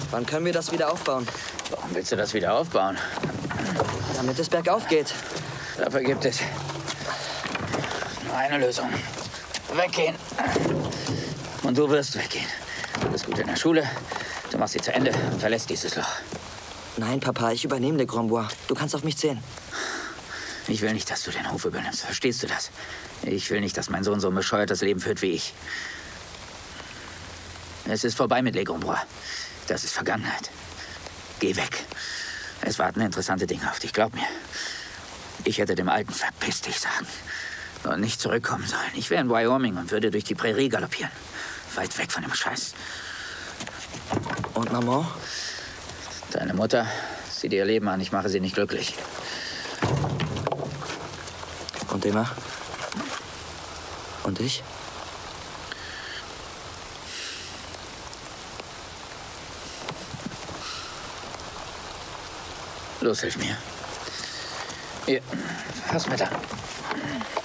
Wann können wir das wieder aufbauen? Warum willst du das wieder aufbauen? Damit es bergauf geht. Dafür gibt es nur eine Lösung. Weggehen. Und du wirst weggehen. Du bist gut in der Schule, du machst sie zu Ende und verlässt dieses Loch. Nein, Papa, ich übernehme Le Grand Bois. Du kannst auf mich zählen. Ich will nicht, dass du den Hof übernimmst. Verstehst du das? Ich will nicht, dass mein Sohn so ein bescheuertes Leben führt wie ich. Es ist vorbei mit Le Grand Bois. Das ist Vergangenheit. Geh weg. Es warten interessante Dinge auf dich, glaub mir. Ich hätte dem Alten verpiss dich sagen und nicht zurückkommen sollen. Ich wäre in Wyoming und würde durch die Prärie galoppieren. Weit weg von dem Scheiß. Und Maman? Deine Mutter, sieh dir ihr Leben an. Ich mache sie nicht glücklich. Und Emma? Und ich? Los, hilf mir. Hier, fass mit an.